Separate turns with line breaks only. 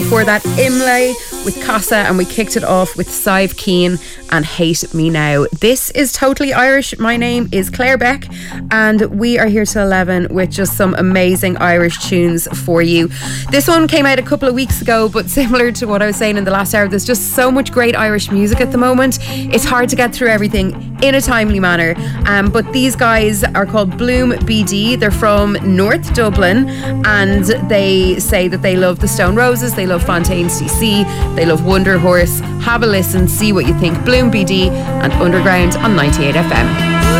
Before that, Imlay with Casa, and we kicked it off with Sive Keen and Hate Me Now. This is Totally Irish. My name is Claire Beck, and we are here till 11 with just some amazing Irish tunes for you. This one came out a couple of weeks ago, but similar to what I was saying in the last hour, there's just so much great Irish music at the moment. It's hard to get through everything in a timely manner, but these guys are called Bloom BD. They're from North Dublin, and they say that they love the Stone Roses, they love Fontaine CC, they love Wonder Horse. Have a listen, see what you think. Bloom BD and Underground on 98 FM.